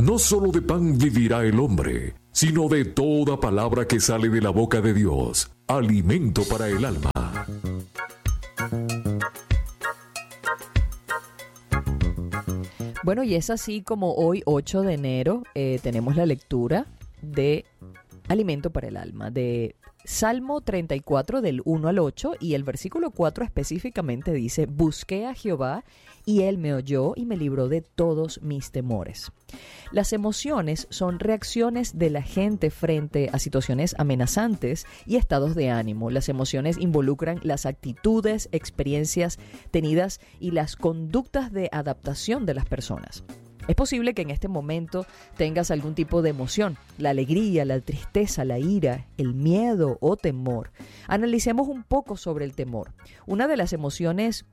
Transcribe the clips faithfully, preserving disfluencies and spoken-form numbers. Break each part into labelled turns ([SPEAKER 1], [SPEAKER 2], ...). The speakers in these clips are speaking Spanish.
[SPEAKER 1] No solo de pan vivirá el hombre, sino de toda palabra que sale de la boca de Dios. Alimento para el alma.
[SPEAKER 2] Bueno, y es así como hoy, ocho de enero, eh, tenemos la lectura de Alimento para el alma, de Salmo treinta y cuatro del uno al ocho, y el versículo cuatro específicamente dice: busqué a Jehová y él me oyó y me libró de todos mis temores. Las emociones son reacciones de la gente frente a situaciones amenazantes y estados de ánimo. Las emociones involucran las actitudes, experiencias tenidas y las conductas de adaptación de las personas. Es posible que en este momento tengas algún tipo de emoción, la alegría, la tristeza, la ira, el miedo o temor. Analicemos un poco sobre el temor, una de las emociones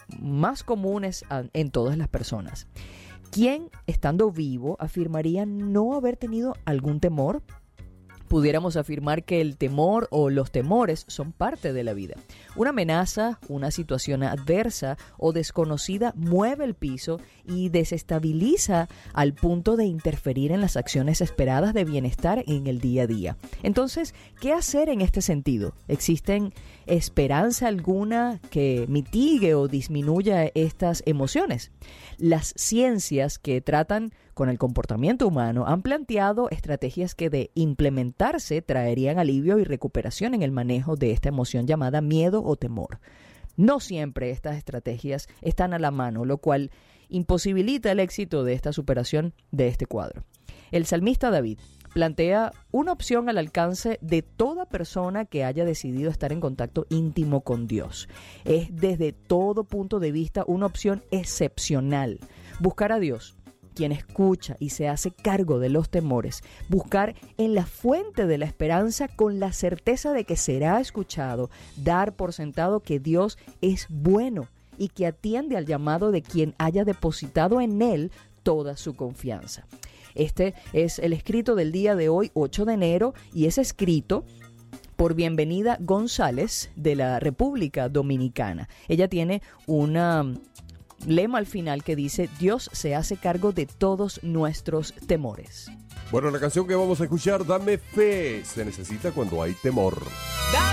[SPEAKER 2] más comunes en todas las personas. ¿Quién, estando vivo, afirmaría no haber tenido algún temor? Pudiéramos afirmar que el temor o los temores son parte de la vida. Una amenaza, una situación adversa o desconocida mueve el piso y desestabiliza al punto de interferir en las acciones esperadas de bienestar en el día a día. Entonces, ¿qué hacer en este sentido? ¿Existen esperanza alguna que mitigue o disminuya estas emociones? Las ciencias que tratan con el comportamiento humano han planteado estrategias que, de implementarse, traerían alivio y recuperación en el manejo de esta emoción llamada miedo o temor. No siempre estas estrategias están a la mano, lo cual imposibilita el éxito de esta superación de este cuadro. El salmista David plantea una opción al alcance de toda persona que haya decidido estar en contacto íntimo con Dios. Es desde todo punto de vista una opción excepcional. Buscar a Dios, quien escucha y se hace cargo de los temores, buscar en la fuente de la esperanza con la certeza de que será escuchado, dar por sentado que Dios es bueno y que atiende al llamado de quien haya depositado en él toda su confianza. Este es el escrito del día de hoy, ocho de enero, y es escrito por Bienvenida González de la República Dominicana. Ella tiene una lema al final que dice: Dios se hace cargo de todos nuestros temores.
[SPEAKER 3] Bueno, la canción que vamos a escuchar, Dame Fe, se necesita cuando hay temor.